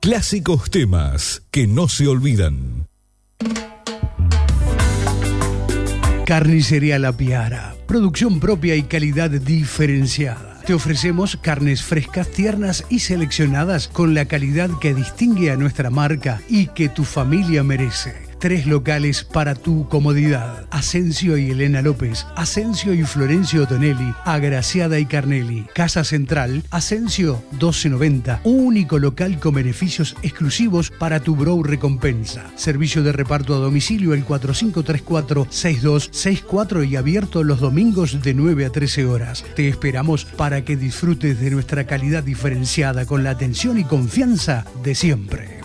Clásicos temas que no se olvidan. Carnicería La Piara, producción propia y calidad diferenciada. Te ofrecemos carnes frescas, tiernas y seleccionadas con la calidad que distingue a nuestra marca y que tu familia merece. 3 locales para tu comodidad. Asensio y Elena López, Asensio y Florencio Tonelli, Agraciada y Carnelli. Casa Central, Asensio 1290. Único local con beneficios exclusivos para tu Brow Recompensa. Servicio de reparto a domicilio el 4534-6264 y abierto los domingos de 9 a 13 horas. Te esperamos para que disfrutes de nuestra calidad diferenciada con la atención y confianza de siempre.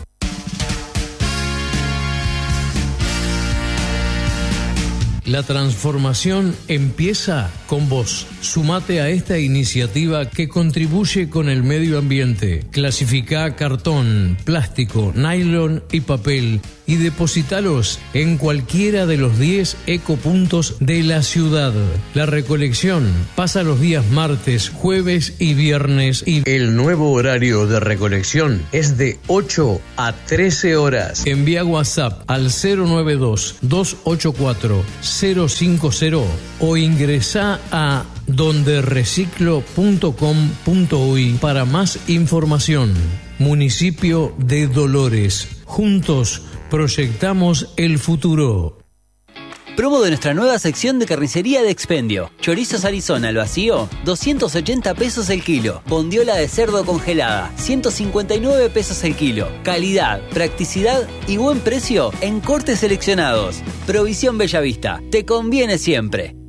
La transformación empieza con vos. Sumate a esta iniciativa que contribuye con el medio ambiente. Clasificá cartón, plástico, nylon y papel y depositalos en cualquiera de los 10 ecopuntos de la ciudad. La recolección pasa los días martes, jueves y viernes y el nuevo horario de recolección es de 8 a 13 horas. Envía WhatsApp al 092-284-050 o ingresá a dondereciclo.com.uy para más información. Municipio de Dolores. Juntos proyectamos el futuro. Promo de nuestra nueva sección de carnicería de expendio. Chorizos Arizona al vacío, 280 pesos el kilo. Bondiola de cerdo congelada, 159 pesos el kilo. Calidad, practicidad y buen precio en cortes seleccionados. Provisión Bellavista. Te conviene siempre.